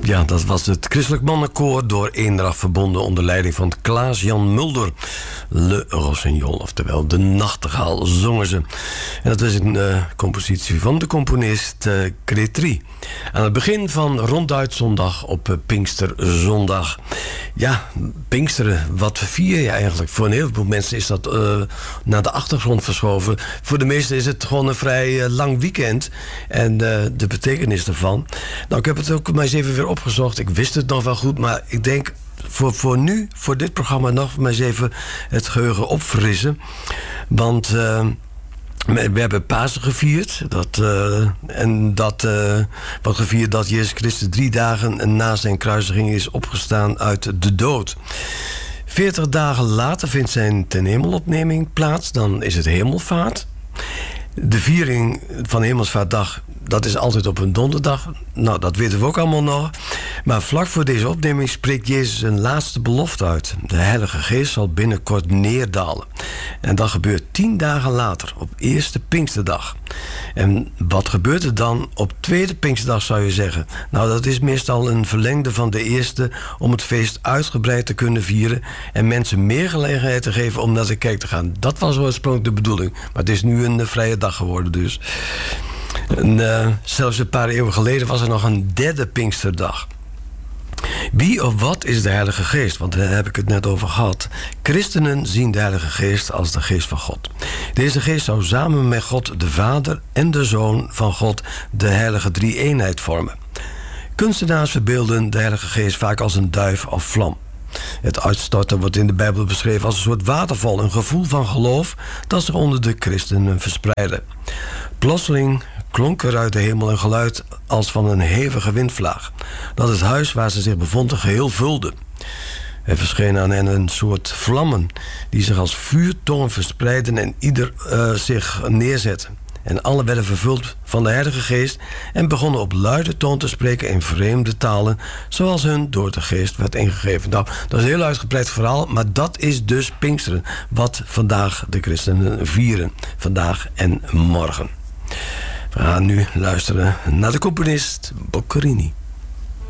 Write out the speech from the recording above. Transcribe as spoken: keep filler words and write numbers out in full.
Ja, dat was het Christelijk Mannenkoor door Eendracht verbonden onder leiding van Klaas-Jan Mulder. Le Rossignol, oftewel De Nachtegaal, zongen ze. En dat is een uh, compositie van de componist uh, Crétry. Aan het begin van Ronduit Zondag op uh, Pinksterzondag. Ja, Pinksteren, wat vier je eigenlijk? Voor een heleboel mensen is dat uh, naar de achtergrond verschoven. Voor de meesten is het gewoon een vrij uh, lang weekend. En uh, de betekenis daarvan. Nou, ik heb het ook maar eens even weer opgezocht. Ik wist het nog wel goed, maar ik denk voor, voor nu, voor dit programma nog maar eens even het geheugen opfrissen. Want uh, we hebben Pasen gevierd. Dat, uh, en dat uh, wordt gevierd dat Jezus Christus drie dagen na zijn kruisiging is opgestaan uit de dood. Veertig dagen later vindt zijn ten hemelopneming plaats. Dan is het hemelvaart. De viering van Hemelsvaartdag, dat is altijd op een donderdag. Nou, dat weten we ook allemaal nog. Maar vlak voor deze opneming spreekt Jezus een laatste belofte uit. De Heilige Geest zal binnenkort neerdalen. En dat gebeurt tien dagen later, op eerste Pinksterdag. En wat gebeurt er dan op tweede Pinksterdag, zou je zeggen? Nou, dat is meestal een verlengde van de eerste, om het feest uitgebreid te kunnen vieren en mensen meer gelegenheid te geven om naar de kerk te gaan. Dat was oorspronkelijk de bedoeling. Maar het is nu een vrije dag geworden dus. En, uh, zelfs een paar eeuwen geleden was er nog een derde Pinksterdag. Wie of wat is de Heilige Geest? Want daar heb ik het net over gehad. Christenen zien de Heilige Geest als de Geest van God. Deze Geest zou samen met God de Vader en de Zoon van God de heilige drie-eenheid vormen. Kunstenaars verbeelden de Heilige Geest vaak als een duif of vlam. Het uitstorten wordt in de Bijbel beschreven als een soort waterval, een gevoel van geloof dat zich onder de christenen verspreidde. Plotseling klonk er uit de hemel een geluid als van een hevige windvlaag, dat het huis waar ze zich bevonden geheel vulde. Er verscheen aan hen een soort vlammen die zich als vuurtongen verspreidden en ieder uh, zich neerzetten. En alle werden vervuld van de Heilige Geest en begonnen op luide toon te spreken in vreemde talen, zoals hun door de Geest werd ingegeven. Nou, dat is een heel uitgebreid verhaal, maar dat is dus Pinksteren, wat vandaag de christenen vieren, vandaag en morgen. We gaan nu luisteren naar de componist Boccherini.